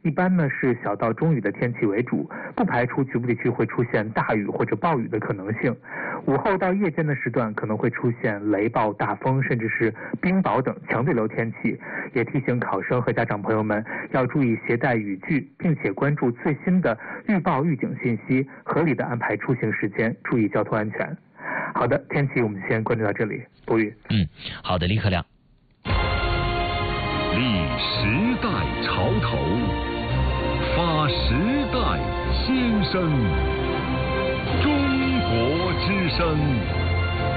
一般呢是小到中雨的天气为主，不排除局部地区会出现大雨或者暴雨的可能性。午后到夜间的时段可能会出现雷暴、大风，甚至是冰雹等强对流天气。也提醒考生和家长朋友们要注意携带雨具，并且关注最新的预报预警信息，合理的安排出行时间，注意交通安全。好的，天气我们先关注到这里。博宇， 好的，李可亮。 立时代潮头，发时代先声，中国之声。